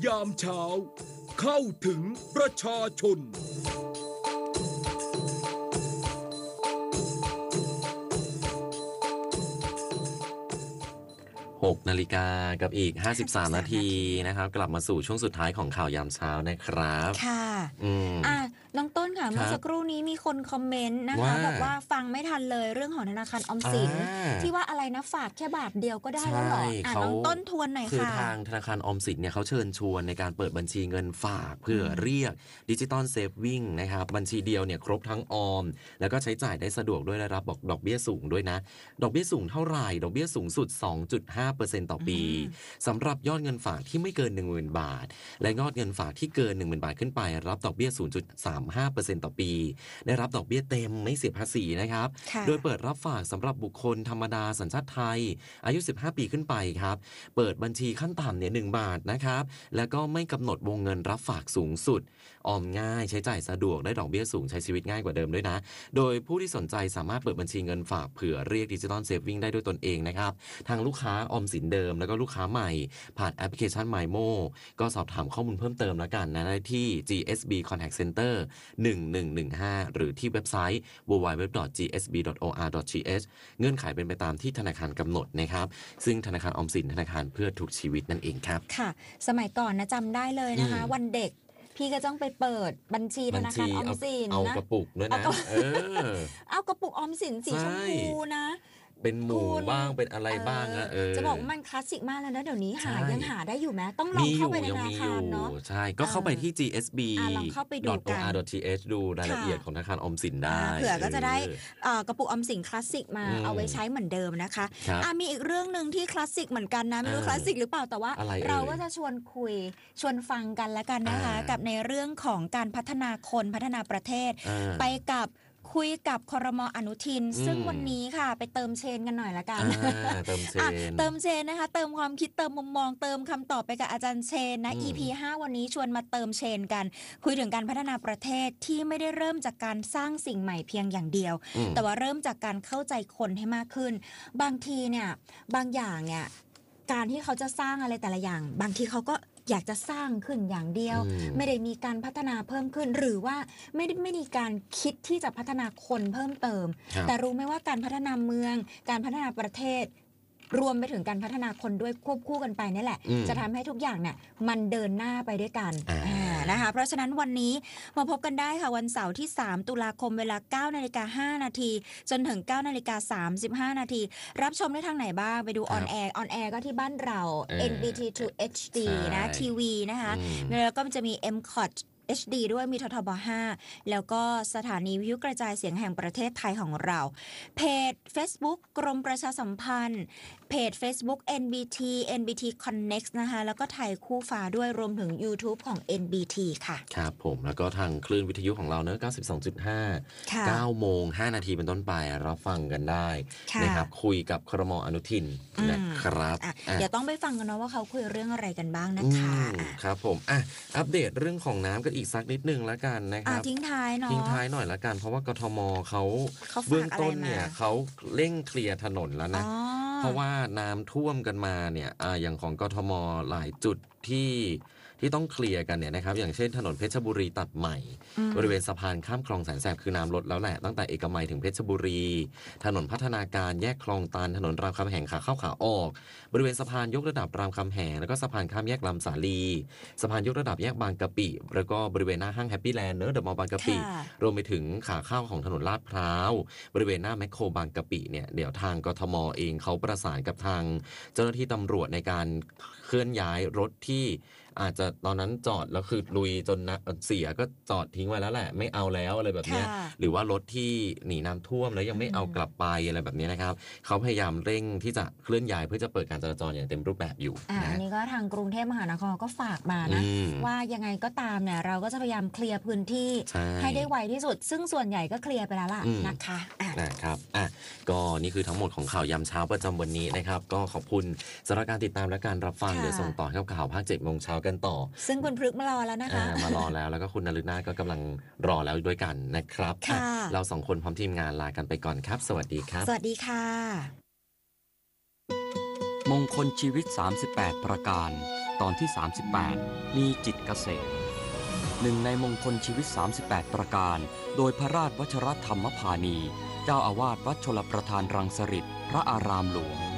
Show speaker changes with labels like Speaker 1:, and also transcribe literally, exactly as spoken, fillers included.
Speaker 1: ยามเช้าเข้าถึงประชาชน
Speaker 2: หกนาฬิกากับอีกห้าสิบสามนาทีนะครับกลับมาสู่ช่วงสุดท้ายของข่าวยามเช้านะครับ
Speaker 3: ค่ะอืมอ่ะน้องต้นค่ะเมื่อสักครู่นี้มีคนคอมเมนต์นะคะบอกว่าฟังไม่ทันเลยเรื่องของธนาคารออมสินที่ว่าอะไรนะฝากแค่บาทเดียวก็ได้แล้วเหรออ่ะน้องต้นทวนหน่อยค่ะคือ
Speaker 2: ทางธนาคารออมสินเนี่ยเขาเชิญชวนในการเปิดบัญชีเงินฝากเพื่อเรียกดิจิตอลเซฟวิ่งนะครับบัญชีเดียวเนี่ยครบทั้งออมแล้วก็ใช้จ่ายได้สะดวกด้วยรับบอกดอกเบี้ยสูงด้วยนะดอกเบี้ยสูงเท่าไหร่ดอกเบี้ยสูงสุด สองจุดห้าเปอร์เซ็นต์ ต่อปีสำหรับยอดเงินฝากที่ไม่เกิน หนึ่งหมื่น บาทและยอดเงินฝากที่เกิน หนึ่งหมื่น บาทขึ้นไปรับดอกเบี้ย ศูนย์จุดสามห้าเปอร์เซ็นต์ ต่อปีได้รับดอกเบี้ยเต็มไม่เสียภาษีนะครับโดยเปิดรับฝากสำหรับบุคคลธรรมดาสัญชาติไทยอายุสิบห้าปีขึ้นไปครับเปิดบัญชีขั้นต่ำเนี่ยหนึ่งบาทนะครับแล้วก็ไม่กำหนดวงเงินรับฝากสูงสุดออมง่ายใช้จ่ายสะดวกได้ดอกเบี้ยสูงใช้ชีวิตง่ายกว่าเดิมด้วยนะโดยผู้ที่สนใจสามารถเปิดบัญชีเงินฝากเผื่อเรียกดิจิตอลเซฟวิ่งได้ด้วยตนเองนะครับทางลูกค้าออมสินเดิมแล้วก็ลูกค้าใหม่ผ่านแอปพลิเคชัน ไมโม ก็สอบถามข้อมูลเพิ่มเติมแล้วกันนะได้ที่ จี เอส บี Contact Center หนึ่งหนึ่งหนึ่งห้าหรือที่เว็บไซต์ ดับเบิลยู ดับเบิลยู ดับเบิลยู ดอท จี เอส บี ดอท โอ อาร์ ดอท ที เอช เงื่อนไขเป็นไปตามที่ธนาคารกำหนดนะครับซึ่งธนาคารออมสินธนาคารเพื่อทุกชีวิตนั่นเองครับ
Speaker 3: ค่ะสมัยก่อนนะจำได้เลยนะคะวันเด็กพี่ก็ต้องไปเปิดบัญชีธนาคารออมสินนะ
Speaker 2: เอากระปุกด้วยนะเออ
Speaker 3: เอากระปุกออมสินสีชมพูนะ
Speaker 2: เป็นหมูบ้างเป็นอะไรบ้างอะเออ
Speaker 3: จะบอกว่ามันคลาสสิกมากแล้วนะเดี๋ยวนี้หายังหาได้อยู่ไหมต้องลองเข้าไปในธนาคารเนาะ
Speaker 2: ใช่ก็เข้าไปที่ จี เอส บี
Speaker 3: ดอท โอ
Speaker 2: อาร์ ดอท ที เอช ดูรายละเอียดของธนาคารออมสินได้
Speaker 3: เผื่อก็จะได้กระปุกออมสินคลาสสิกมาเอาไว้ใช้เหมือนเดิมนะคะมีอีกเรื่องนึงที่คลาสสิกเหมือนกันนะไม่รู้คลาสสิกหรือเปล่าแต่ว่าเราก็จะชวนคุยชวนฟังกันแล้วกันนะคะกับในเรื่องของการพัฒนาคนพัฒนาประเทศไปกับคุยกับครม.อนุทินซึ่งวันนี้ค่ะไปเติมเชนกันหน่อยละกัน
Speaker 2: เติมเชน
Speaker 3: เติมเชนนะคะเติมความคิดเติมมุมมองเติมคำตอบไปกับอาจารย์เชนนะ อี พี ห้าวันนี้ชวนมาเติมเชนกันคุยถึงการพัฒนาประเทศที่ไม่ได้เริ่มจากการสร้างสิ่งใหม่เพียงอย่างเดียวแต่ว่าเริ่มจากการเข้าใจคนให้มากขึ้นบางทีเนี่ยบางอย่างเนี่ยการที่เขาจะสร้างอะไรแต่ละอย่างบางทีเขาก็อยากจะสร้างขึ้นอย่างเดียวไม่ได้มีการพัฒนาเพิ่มขึ้นหรือว่าไม่ได้ไม่มีการคิดที่จะพัฒนาคนเพิ่มเติมแต่รู้ไหมว่าการพัฒนาเมืองการพัฒนาประเทศรวมไปถึงการพัฒนาคนด้วยควบคู่กันไปนี่แหละจะทำให้ทุกอย่างเนี่ยมันเดินหน้าไปด้วยกันนะคะเพราะฉะนั้นวันนี้มาพบกันได้ค่ะวันเสาร์ที่สามตุลาคมเวลา เก้านาฬิกาห้านาทีจนถึง เก้านาฬิกาสามสิบห้านาทีรับชมได้ทางไหนบ้างไปดูออนแอร์ออนแอร์ก็ที่บ้านเรา เอ็น บี ที ทู เอช ดี นะทีวีนะคะแล้วก็มันจะมี เอ็ม ซี โอ ที เอช ดี ด้วยมีททบห้าแล้วก็สถานีวิทยุกระจายเสียงแห่งประเทศไทยของเราเพจ Facebook กรมประชาสัมพันธ์เพจ Facebook เอ็น บี ที เอ็น บี ที Connect นะคะแล้วก็ไทยคู่ฟ้าด้วยรวมถึง YouTube ของ เอ็น บี ที ค่ะ
Speaker 2: ครับผมแล้วก็ทางคลื่นวิทยุของเราเนอะ เก้าสิบสองจุดห้า เก้าโมงห้านาทีเป็นต้นไปรับฟังกันได้นะครับคุยกับครม.อนุทินนะครับ
Speaker 3: เดี๋ยวต้องไปฟังกันเนาะว่าเขาคุยเรื่องอะไรกันบ้างนะคะ
Speaker 2: ครับผมอ่ะอัปเดตเรื่องของน้ำกันอีกสักนิดนึงแล้วกันนะครับ
Speaker 3: ทิ้งท้ายเนาะ
Speaker 2: ทิ้งท้ายหน่อยแล้วกันเพราะว่ากทมเขาเบื้องต้นเนี่ยเขาเร่งเคลียร์ถนนแล้วนะเพราะว่าน้ำท่วมกันมาเนี่ยอ่าอย่างของกทมหลายจุดที่ที่ต้องเคลียร์กันเนี่ยนะครับอย่างเช่นถนนเพชรบุรีตัดใหม่บริเวณสะพานข้ามคลองแสนแสบคือน้ำลดแล้วแหละตั้งแต่เอกมัยถึงเพชรบุรีถนนพัฒนาการแยกคลองตันถนนรามคำแหงขาเข้าขาออกบริเวณสะพานยกระดับรามคำแหงแล้วก็สะพานข้ามแยกลำสาลีสะพานยกระดับแยกบางกะปิแล้วก็บริเวณหน้าห้างแฮปปี้แลนด์เนอะเดอะมอลล์บางกะปิรวมไปถึงขาเข้าของถนนลาดพร้าวบริเวณหน้าแมคโครบางกะปิเนี่ยเดี๋ยวทางกทมเองเขาประสานกับทางเจ้าหน้าที่ตำรวจในการเคลื่อนย้ายรถที่อาจจะตอนนั้นจอดแล้วคือลุยจนนะเสียก็จอดทิ้งไว้แล้วแหละไม่เอาแล้วอะไรแบบนี้หรือว่ารถที่หนีน้ำท่วมแล้วยังไม่เอากลับไปอะไรแบบนี้นะครับเขาพยายามเร่งที่จะเคลื่อนย้ายเพื่อจะเปิดการจราจรอย่างเต็มรูปแบบอยู่
Speaker 3: นะอันนี้ก็ทางกรุงเทพมหานครก็ฝากมานะว่ายังไงก็ตามเนี่ยเราก็จะพยายามเคลียร์พื้นที่ให้ได้ไวที่สุดซึ่งส่วนใหญ่ก็เคลียร์ไปแล้วล่ะนะคะ
Speaker 2: นะครับอ่ะก็นี่คือทั้งหมดของข่าวยามเช้าประจำวันนี้นะครับก็ขอบคุณสำหรับการติดตามและการรับฟังเดี๋ยวส่งต่อให้กับข่าวภาคเจ็ดโมงเช้ากันต่อ
Speaker 3: ซึ่งคุณพฤกษ์มารอแล้วนะคะ
Speaker 2: มารอแล้วแล้วก็คุณนฤนาถก็กำลังรอแล้วด้วยกันนะครับเราสองคนพร้อมทีมงานลากันไปก่อนครับสวัสดีครับ
Speaker 3: สวัสดีค่ะ
Speaker 4: มงคลชีวิตสามสิบแปดประการตอนที่สามสิบแปดมีจิตเกษมหนึ่งในมงคลชีวิตสามสิบแปดประการโดยพระราชวชรธรรมพานีเจ้าอาวาสวัดชลประทานรังสฤษฎ์พระอารามหลวง